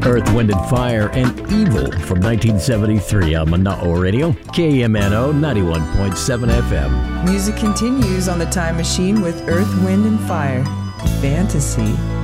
Earth, Wind and Fire and Evil from 1973 on Mana'o Radio, KMNO 91.7 FM. Music continues on the Time Machine with Earth, Wind and Fire. Fantasy.